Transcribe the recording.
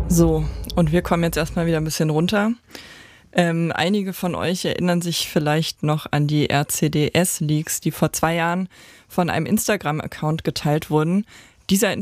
So, und wir kommen jetzt erstmal wieder ein bisschen runter. Einige von euch erinnern sich vielleicht noch an die RCDS-Leaks, die vor 2 Jahren von einem Instagram-Account geteilt wurden. Dieser